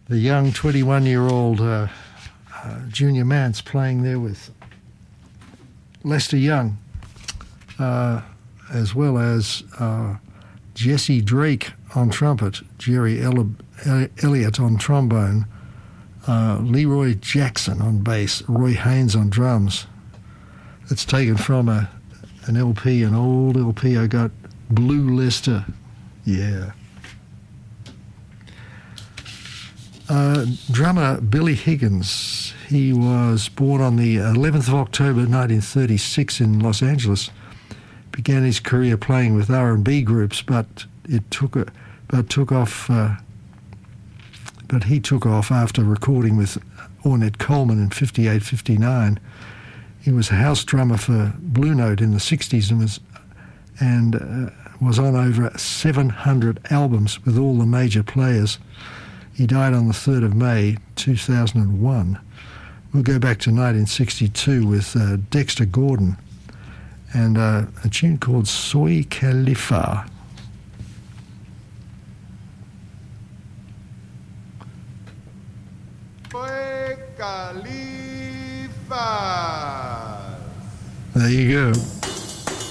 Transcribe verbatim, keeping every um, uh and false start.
the young twenty-one-year-old uh, uh, Junior Mance playing there with Lester Young, uh, as well as uh, Jesse Drake on trumpet, Jerry Ele- Elliott on trombone, uh, Leroy Jackson on bass, Roy Haynes on drums. It's taken from a an L P, an old L P I got, Blue Lester. Yeah. Uh, drummer Billy Higgins, he was born on the eleventh of October nineteen thirty-six in Los Angeles. Began his career playing with R and B groups, but it took a, but took off. Uh, but he took off after recording with Ornette Coleman in fifty-eight fifty-nine. He was a house drummer for Blue Note in the sixties and was and uh, was on over seven hundred albums with all the major players. He died on the third of May two thousand one. We'll go back to nineteen sixty-two with uh, Dexter Gordon and uh, a tune called Soy Khalifa. Soy Khalifa. There you go.